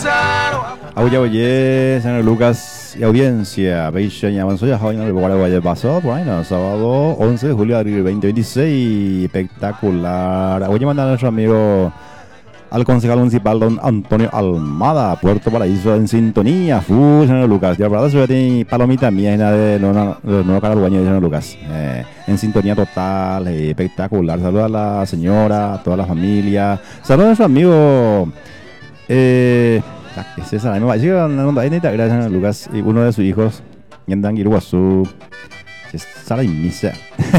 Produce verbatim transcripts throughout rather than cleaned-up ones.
Oye, oye, señor Lucas y audiencia, veis, ya avanzó ya, hoy no le voy a pasar por ahí, no, sábado once de julio de veinte veintiséis, espectacular. Oye, mandar a nuestro amigo, al concejal municipal don Antonio Almada, Puerto Paraíso en sintonía, full, señor Lucas. Ya verdad, se ve palomita mía de nuevo caralguaño de señor Lucas, eh, en sintonía total, eh, espectacular. Saludos a la señora, a toda la familia, saludos a nuestro amigo, eh... César, no va a llegar gracias a Lucas y uno de sus hijos, Yandan Giruasu, Sara y Misa.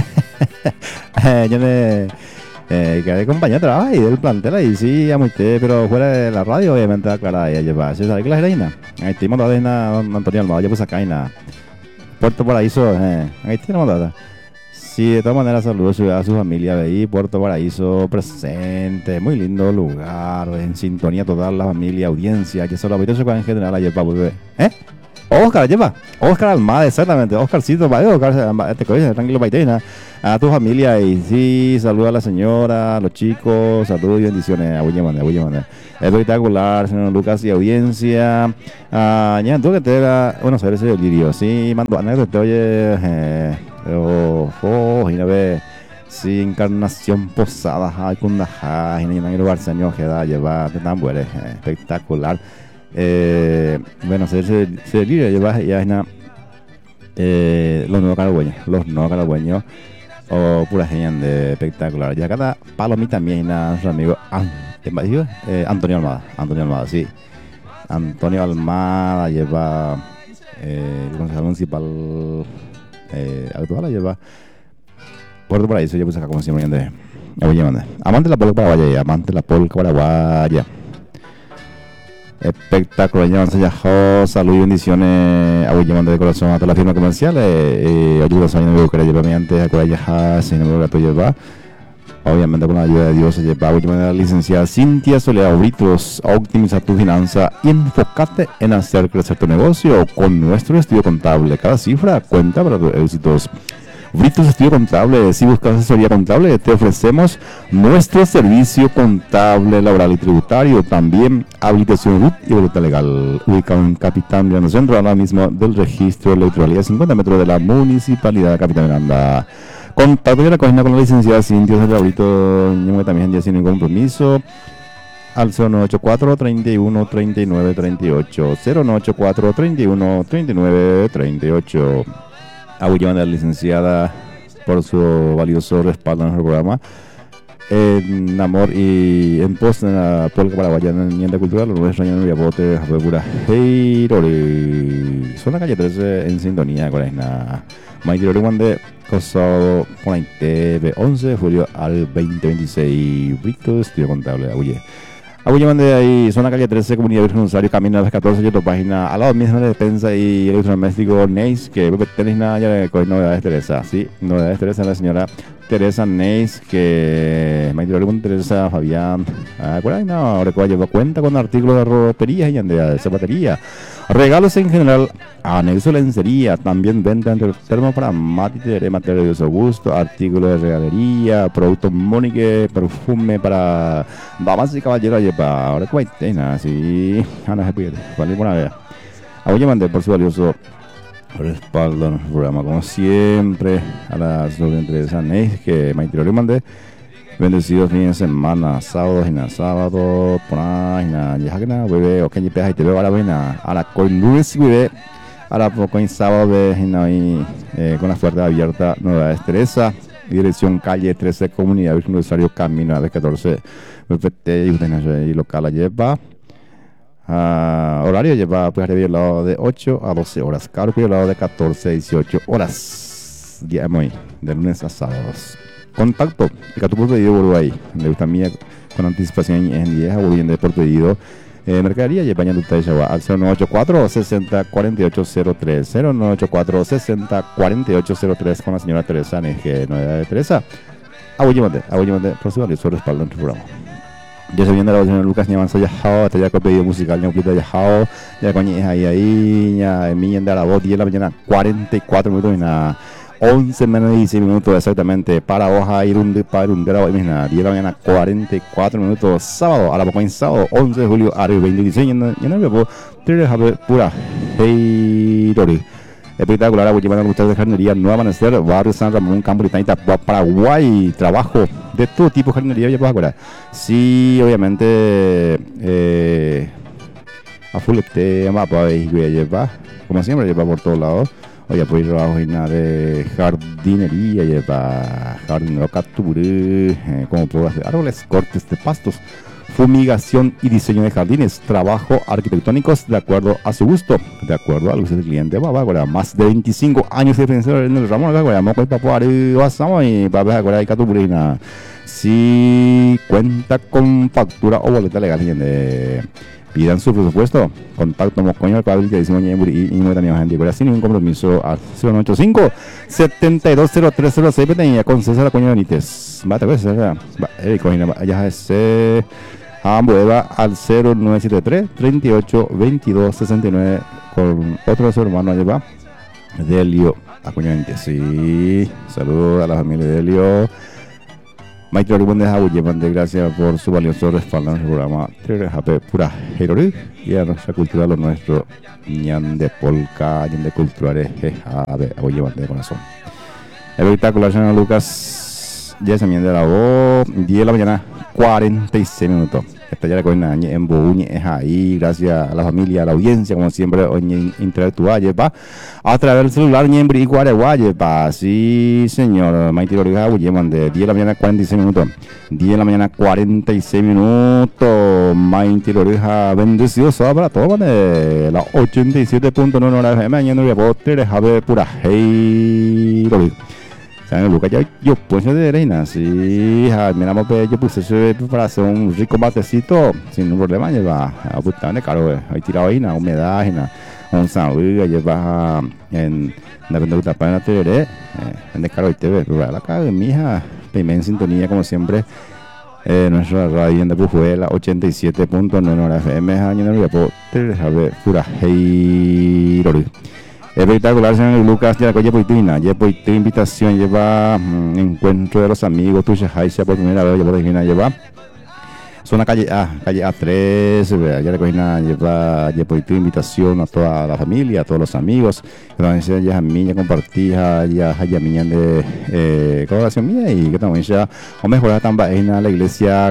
Yo me eh, quedé compañero de trabajo y del plantel ahí, sí, a usted, pero fuera de la radio, obviamente, acá ya lleva César, ¿qué la reina? Ahí tenemos la reina Antonio Almada, ya pues acá en la Puerto Paraíso, eh, ahí tenemos la. Sí, de todas maneras, saludos a su familia de ahí, Puerto Paraíso, presente, muy lindo lugar, en sintonía total la familia, audiencia, que solo habita en general ayer para volver. ¿Eh? Oscar, lleva, Oscar Almada, exactamente, Oscarcito, vaya, Oscar, te coges, tranquilo, paiteina, a tu familia y sí, saludos a la señora, a los chicos, saludos y bendiciones, a William, a William, espectacular, señor Lucas y audiencia, ah, ya, tú que te era, bueno, saber ese delirio, sí, mando anécdota, te oye, eh, oh, oh, y una vez, sí, Encarnación Posada, ay, Kundajá, y en el lugar señor que da, lleva, tan bueno, espectacular. Eh, bueno, se, se, se libre lleva ya es nada, eh, los nuevos caragüeños, los nuevos caragüeños, o pura genial de espectacular. Ya cada palomita también a nuestro amigo An eh, Antonio Almada, Antonio Almada, sí, Antonio Almada lleva, eh, el concejal municipal eh, actual, la lleva Puerto Paraíso, yo puse acá como siempre, de, amante de la polca paraguaya, amante de la polca paraguaya. Espectacular, ya se llama salud y bendiciones a William de corazón a todas las firmas comerciales, eh, ayuda a San Diego que lleva mediante a Corea ya sin número que lleva, obviamente con la ayuda de Dios se lleva a William de la licenciada Cintia Soledad Britos, optimiza tu finanza y enfócate en hacer crecer tu negocio con nuestro estudio contable, cada cifra cuenta para tus éxitos. Britos Estudio Contable, si buscas asesoría contable, te ofrecemos nuestro servicio contable, laboral y tributario, también habilitación y voluntad legal, ubicado en Capitán Miranda Centro, ahora mismo del registro electoral, a cincuenta metros de la municipalidad de Capitán Miranda. Contacto de la cocina con la licenciada Cintia Brito, yo también ya sin ningún compromiso, al cero nueve ocho cuatro, treinta y uno, treinta y nueve, treinta y ocho, cero nueve ocho cuatro, treinta y uno, treinta y nueve, treinta y ocho. A William, la licenciada, por su valioso respaldo en nuestro programa, en amor y en pos de la polca paraguayana en Niente Cultural, los nuestros años de Viapote, Japepura, Heirori. Son la calle trece en sintonía con la Maitirori Wande, Cosado, por ahí T V, once de julio al veinte veintiséis, Brito Estudio Contable, Aguille. Aguille mande ahí, zona calle trece, Comunidad Virgen Rosario, camino a las catorce, y otra página, al lado mismo de despensa y electrodoméstico Neis, que tenéis nada ya con novedades Teresa, sí, novedades Teresa, la señora Teresa Neis, que me dio con Teresa Fabián, ah, por ahí no, ahora que lleva cuenta con artículos de ropería y de zapatería, regalos en general, anexo lencería, también venta entre termos para matitere, material de uso gusto, artículos de regalería, productos Mónique, perfume para damas y caballeros, lleva, ahora que hay nada, sí, Ana se pide, vale, buena vez. A voy a mandar por su valioso respaldo en el programa, como siempre, a las dos de San Neis, que me tiró y mandé. Bendecidos fines de semana, sábados y nada, sábado, por ahí, nada, ya que nada, bebé, o que ya y te veo a la buena, a la coi lunes, bebé, a la poco en sábado, bebé, eh, con la puerta abierta, Nueva Teresa, dirección calle trece, Comunidad Virgen Rosario, camino a la catorce, y local lleva. Uh, horario lleva pues al lado de ocho a doce horas, caro al lado de catorce a dieciocho horas, día de hoy, de lunes a sábados. Contacto, el que tu por pedido Uruguay, le gusta mía con anticipación en diez a de por pedido, eh, mercadería lleva ya tu al cero nueve ocho cuatro, sesenta, cuarenta y ocho cero tres, cero nueve ocho cuatro, sesenta, cuarenta y ocho cero tres con la señora Teresa, que no era de Teresa, abullimate, abullimate, por su valioso respaldo en tu programa. Yo se viendo la voz de Lucas ni avanzó ya jao, hasta ya con pedido musical ni un poquito ya jao, ya coñe ahí ahí, ya mi en de la voz diez de la mañana, cuarenta y cuatro minutos y nada. once menos dieciséis minutos exactamente. Para hoja Irunde, para Irundera, hoy mismo, diez de la mañana, cuarenta y cuatro minutos. Sábado, a la poco en sábado, once de julio, a veinte veintiséis. Y no me puedo, tres de pura. Hey, Dori. Espectacular, a llevar a gustar de jardinería, Nuevo Amanecer, Barrio San Ramón, Campo Itaita, Paraguay, trabajo de todo tipo de jardinería, ya puedo acordar. Sí, obviamente, eh, a full tema, pues, lleva, como siempre, lleva por todos lados. Oye, pues trabajo en nada de jardinería, lleva jardinero, captura, eh, como puedo hacer árboles, cortes de pastos, fumigación y diseño de jardines, trabajo arquitectónicos de acuerdo a su gusto, de acuerdo a lo que el cliente va a más de veinticinco años de experiencia en el ramo, vamos con el papá y para ver a Catupurina. Si cuenta con factura o boleta legal, gente, pidan su presupuesto, contacto Mocoño al padre que decimos y no tenía gente, pero sin ningún compromiso al cero noventa y cinco, setenta y dos cero tres cero seis con César Coño Benítez. Va, te ves, César. Va, Eric Coño, ya es eh, Ambueva al cero nueve siete tres, treinta y ocho, veintidós, sesenta y nueve con otro de su hermano, lleva Delio Coño Benítez. Sí, saludos a la familia de Delio. Maite Rubén de Jabu, llevan gracias por su valioso respaldo en el programa Trerejape Pura Herori y a nuestra cultura, lo nuestro, ñan de polka, ñan de culturales, jejabe, a llevan de corazón. Espectacular, señor Lucas, ya se miende la voz, diez de la mañana, cuarenta y seis minutos. Esta ya la coina en Bouñe es ahí, gracias a la familia, a la audiencia, como siempre, hoy interactuar, lleva a través del celular, ñembri y guareguaye, pa, sí, señor, Maite Loriga, llevan de diez de la mañana, cuarenta y seis minutos, diez de la mañana, cuarenta y seis minutos, Maite Loriga, bendecido para todos, ¿vale? La ochenta y siete punto nueve hora F M, mañana voy a poder Javier Pura, hey, Loriga. Lucas, yo, yo puse de reina, sí, miramos que yo puse para hacer un rico matecito sin un problema, lleva a puta de caro, hay tirado ahí, una humedad, un sándwich, lleva en la venta para la tele, en el caro y T V, pero la cara de mi hija, en sintonía como siempre, eh, nuestra radio en de Pujuela, ochenta y siete punto nueve hora F M, año de Viapo, tres Javier Pura, hey, Lori. Espectacular, señor Lucas, ya la Yepoitina, Yepoitina, invitación, lleva mmm, encuentro de los amigos, tu Shahaisha por primera vez, Yepoitina, lleva zona calle A, calle A tres, ya la cogina lleva Yepoitina, invitación a toda la familia, a todos los amigos, entonces ya mía compartía, ya ya mía de eh, colaboración mía y que también ya o mejor también en la iglesia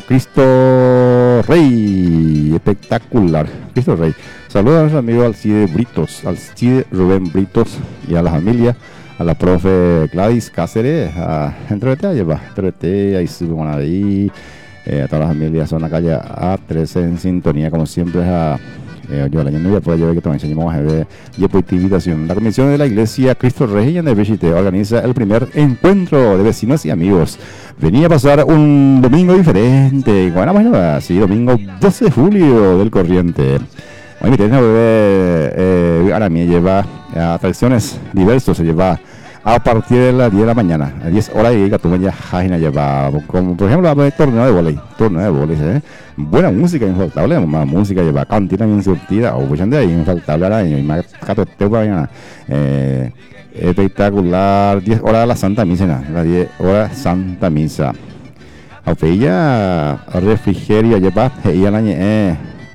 Cristo Rey, espectacular, Cristo Rey. Saludos a nuestros amigos Alcide Britos, Alcide Rubén Britos y a la familia, a la profe Gladys Cáceres, a Entrevete, a llevar Entrevete, ahí se van ahí, eh, a todas las familias, son la calle A trece en sintonía, como siempre, a eh, yo la niña puede llevar que también enseñamos a ver y invitación. La comisión de la iglesia Cristo Rey en el Visite organiza el primer encuentro de vecinos y amigos. Venía a pasar un domingo diferente, bueno, bueno, sí, domingo doce de julio del corriente. Hoy mi terreno bebé eh, ahora me lleva a atracciones diversas, se lleva a partir de las diez de la mañana, a diez horas y tu ya jaina lleva, como por ejemplo el torneo de volei, torneo de volei, ¿eh? Buena música infaltable, más música lleva cantina bien surtida, o pues ande infaltable ahora y más cato te mañana, eh, espectacular, diez horas de la Santa Misa, las diez horas Santa Misa, a ella refrigerio lleva, ella la eh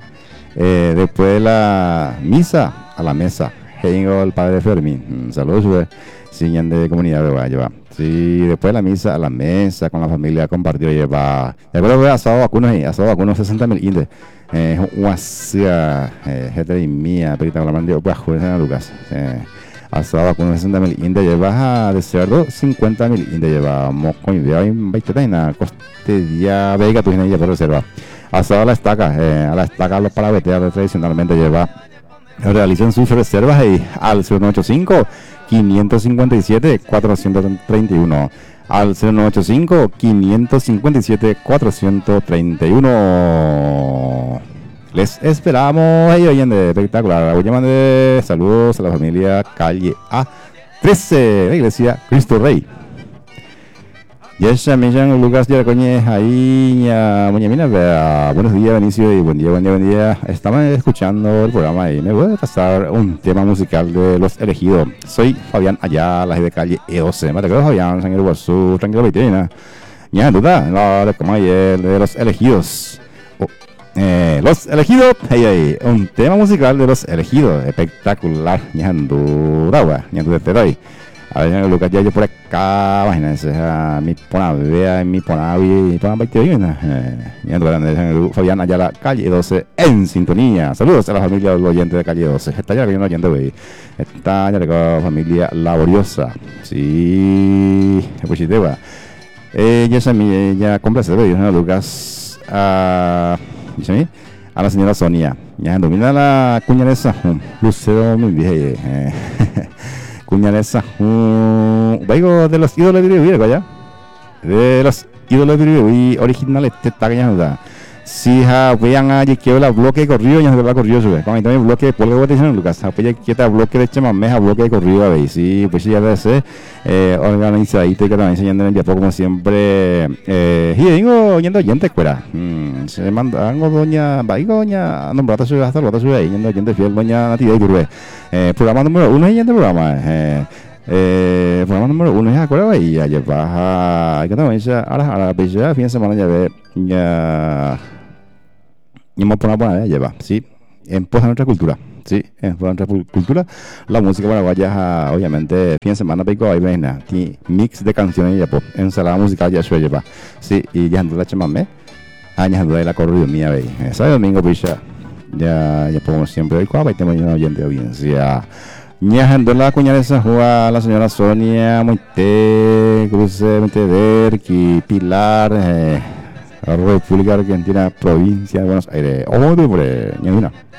Eh, después de la misa a la mesa, llegó el padre Fermín, saludos, señor de comunidad de Guayaba. Sí, después de la misa a la mesa con la familia compartido lleva. Después de asado vacunos y asado vacunos sesenta mil indes. Eh, huasia, eh, gente mía, perita con la mano de pues Julián Lucas. Eh, asado vacunos sesenta mil indes lleva de cerdo cincuenta mil indes lleva moco y de ahí veinte taina coste día vega tu gente por reserva. Asado a la estaca, eh, a la estaca los paraveteados tradicionalmente lleva, realicen sus reservas ahí al cero nueve ocho cinco, cinco cinco siete, cuatro tres uno, al cero nueve ocho cinco, cinco cinco siete, cuatro tres uno. Les esperamos ahí oyen de espectacular. Voy llamando de saludos a la familia calle A trece, la iglesia Cristo Rey. Yes, me llamo Lucas de Coñez, ahí, ya, mañana, vea. Buenos días, Benicio, y buen día, buen día, buen día. Estamos escuchando el programa y me voy a pasar un tema musical de Los Elegidos. Soy Fabián Ayala, de calle E doce. Me recuerdo Fabián, San Guasú, tranquilo, Vitrina. Ya, duda, no, de como ayer, de Los Elegidos. Oh, eh, Los Elegidos, hey, hey, un tema musical de Los Elegidos, espectacular. Ya, duda, wea, ya, duda, te doy. A ver, Lucas, ya yo por acá, imagínense, a mi pona vea, mi pona mi pona veinte viviendas. Ya en Fabián Ayala, calle doce, en sintonía. Saludos a la familia de los oyentes de calle doce. Está ya que no oyente, güey. Está ya la familia laboriosa. Sí, pues sí, te va. Eh, ya se me, ya complace, güey, Lucas. Ah, dice a mí, a la señora Sonia. Ya domina la cuña de esa, Lucero muy vieja. Cuñalesa, un vaigo de los ídolos de Uribe, vaya. De los ídolos de Uribe originales, te está ganando. Si ha vean a que la bloque corrido, ya se va corrido sube. Como también bloque por lo que dicen Lucas, apoya que está bloque de chamameja, bloque de corrido a ver. Sí, pues ya debe ser eh organizadito y que también enseñando en el Japón como siempre. Eh, y vengo yendo oyente escuela. Mm, se manda algo doña, vaigo doña, nombrata sube hasta lo sube ahí yendo oyente fiel doña Natividad y Curve. Eh, programa número uno y en el programa. Eh, Eh, programa número uno ya acuerdo y ya lleva a que también ya ahora a la ya fin de semana ya ve ya y vamos a poner a poner lleva sí en pos de nuestra cultura sí en pos de nuestra cultura la música paraguaya obviamente fin de semana pico ahí ven ti mix de canciones ya pues ensalada musical ya suele lleva sí y ya ando la chamame años ando la corrido mía ve ese domingo pues ya ya ya pongo siempre el cuadro y tengo una oyente de audiencia. Ñajando la cuñadesa juega la señora Sonia Moite, Cruce Montederqui, Pilar, eh, República Argentina, provincia de Buenos Aires. Ojo, hombre, ñajuna.